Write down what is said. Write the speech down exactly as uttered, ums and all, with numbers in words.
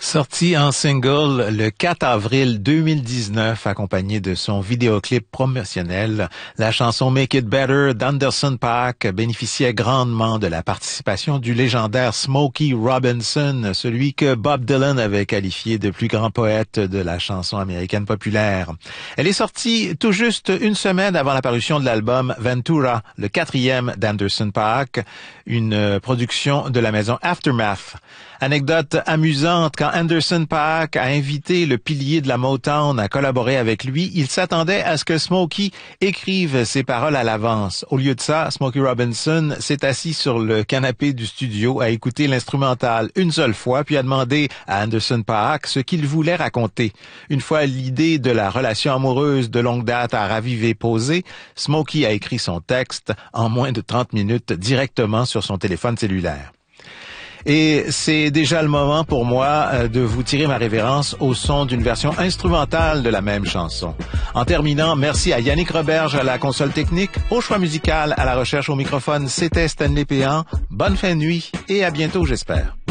Sorti en single le quatre avril deux mille dix-neuf, accompagné de son vidéoclip promotionnel, la chanson Make It Better d'Anderson .Paak bénéficiait grandement de la participation du légendaire Smokey Robinson, celui que Bob Dylan avait qualifié de plus grand poète de la chanson américaine populaire. Elle est sortie tout juste une semaine avant la parution de l'album Ventura, le quatrième d'Anderson .Paak, une production de la maison Aftermath. Anecdote amusante, quand Anderson .Paak a invité le pilier de la Motown à collaborer avec lui, il s'attendait à ce que Smokey écrive ses paroles à l'avance. Au lieu de ça, Smokey Robinson s'est assis sur le canapé du studio à écouter l'instrumental une seule fois, puis a demandé à Anderson .Paak ce qu'il voulait raconter. Une fois l'idée de la relation amoureuse de longue date à raviver posée, Smokey a écrit son texte en moins de trente minutes directement sur son téléphone cellulaire. Et c'est déjà le moment pour moi de vous tirer ma révérence au son d'une version instrumentale de la même chanson. En terminant, merci à Yannick Roberge à la console technique, au choix musical, à la recherche au microphone, c'était Stanley Péan. Bonne fin de nuit et à bientôt, j'espère.